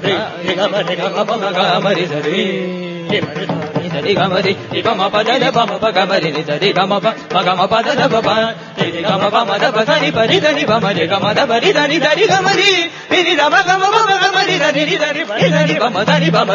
రి గమ రి గమ పమ గమరి సరి రి గమ రి గమ పద పమ గమరి రి గమ గమ పద పమ రి గమ పమ ద పని పరి దని పమ రి గమ ద పరి దని దని గమరి రి గమ గమ పమ గమరి రి రి రి పమ దని పమ